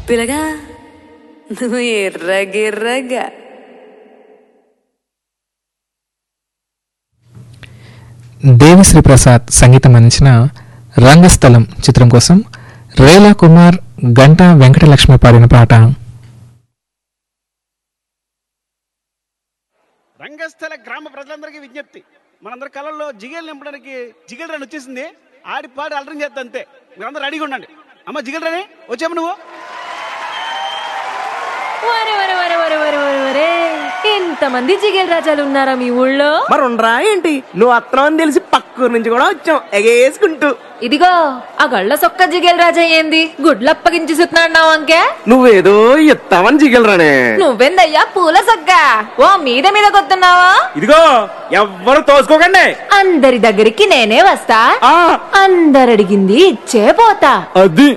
పిల్లగా నువ్వు ఎర్రగిర్రగా. దేవిశ్రీ ప్రసాద్ సంగీతం అందించిన రంగస్థలం చిత్రం కోసం రేలా కుమార్, గంటా వెంకటలక్ష్మి పాడిన పాట. రంగస్థల గ్రామ ప్రజలందరికీ విజ్ఞప్తి, మనందరి కళల్లో జిగేలు నింపడానికి జిగేల్ రన్ వచ్చేసింది. ఆడి పాడి అలరం చేస్తా అంతే. మీరందరూ రెడీగా ఉండండి. అమ్మ జిగేల్ రని వచ్చాము. నువ్వు ఎంతమంది జిగేల్ రాజాలు ఉన్నారా మీ ఊళ్ళో? మరి ఉండరా ఏంటి? నువ్వు అత్తనం అని తెలిసి పక్కూరు నుంచి కూడా వచ్చాం ఎగేసుకుంటూ. ఇదిగో ఆ గళ్ళ సొక్క జిగేల్ రాజా ఏంది గుడ్లప్పగించి సుతున్నాడు అంకే? నువ్వేదో ఎత్తావని జిగలరానే. నువ్వెందయ్యా పూల సొక్క ఓ మీద మీద కొత్తున్నావా? ఇదిగో ఎవ్వరు తోసుకోకండి. అందరి దగ్గరికి నేనే వస్తా, అందరడిగింది ఇచ్చే పోతా. అది